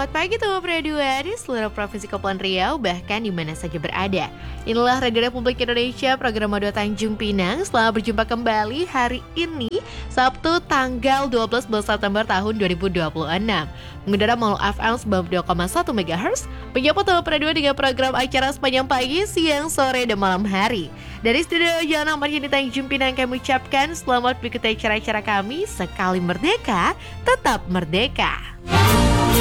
Selamat pagi teman Radio di seluruh Provinsi Kepulauan Riau, bahkan di mana saja berada. Inilah Radio Republik Indonesia, program Madu Tanjung Pinang. Selamat berjumpa kembali hari ini, Sabtu tanggal 12 September tahun 2026. Mengudara Mall FM 92,1 MHz, menyapa teman Radio dengan program acara sepanjang pagi, siang, sore, dan malam hari. Dari studio Jalan Ahmad Yani Tanjung Pinang kami ucapkan selamat mengikuti acara-acara kami. Sekali merdeka, tetap merdeka.